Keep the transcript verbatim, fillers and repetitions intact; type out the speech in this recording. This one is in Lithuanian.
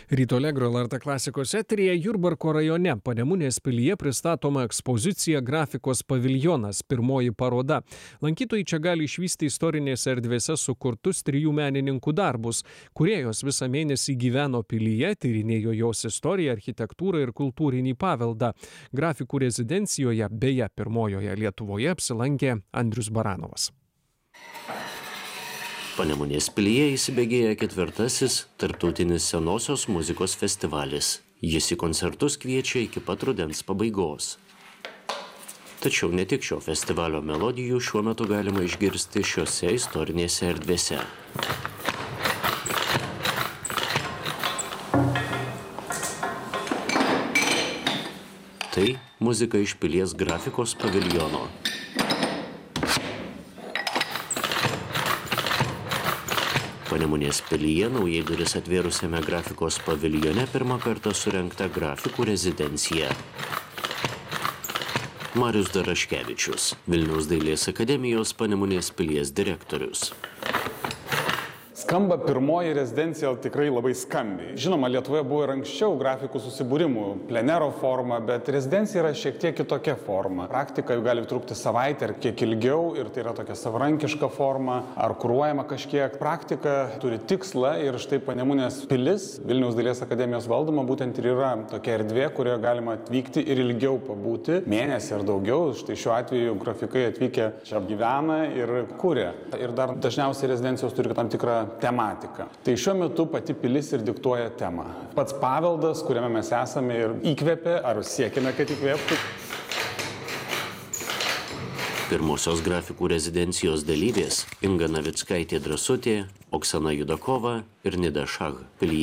Ryto Allegro L R T klasikos eteryje Jurbarko rajone Panemunės pilyje pristatoma ekspozicija Grafikos paviljonas, pirmoji paroda. Lankytojai čia gali išvysti istorinėse erdvėse sukurtus trijų menininkų darbus. Kūrėjos visą mėnesį gyveno pilyje, tyrinėjo jos istoriją, architektūrą ir kultūrinį paveldą. Grafikų rezidencijoje, beje, pirmojoje Lietuvoje, apsilankė Andrius Baranovas. Panemunės pilyje įsibėgėja ketvirtasis tarptautinis senosios muzikos festivalis. Jis į koncertus kviečia iki pat rudens pabaigos. Tačiau ne tik šio festivalio melodijų šiuo metu galima išgirsti šiose istorinėse erdvėse. Tai muzika iš pilies Grafikos paviljono. Panemunės pilyje naujai duris atvėrusiame Grafikos paviljone pirmą kartą surengta grafikų rezidencija. Marius Daraškevičius, Vilniaus dailės akademijos Panemunės pilies direktorius. Skamba pirmoji rezidencija tikrai labai skambiai. Žinoma, Lietuvoje buvo ir anksčiau grafikų susibūrimų, plenero forma, bet rezidencija yra šiek tiek kitokia forma. Praktika jau gali trukti savaitę ar kiek ilgiau ir tai yra tokia savarankiška forma ar kuruojama kažkiek. Praktika turi tikslą ir štai Panemunės pilis, Vilniaus dailės akademijos valdoma, būtent ir yra tokia erdvė, kurioje galima atvykti ir ilgiau pabūti, mėnesį ar daugiau. Štai šiuo atveju grafikai atvykę čia apgyvena ir kuria. Ir dar dažniausiai rezidencijos turi tam tikrą tematika. Tai šiuo metu pati pilis ir diktuoja temą. Pats paveldas, kuriame mes esame ir įkvėpė, ar siekime, kad įkvėptų. Pirmosios grafikų rezidencijos dalyvės Inga Navickaitė Drąsutė, Oksana Judakova ir Nida Šah pilyje.